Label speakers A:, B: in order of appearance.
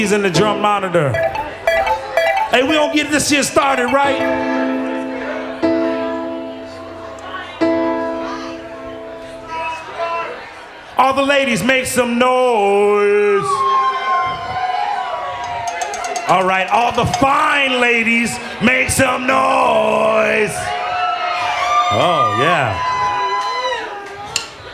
A: He's in the drum monitor. Hey, we gonna get this shit started, right? All the ladies, make some noise. All right, all the fine ladies, make some noise. Oh, yeah.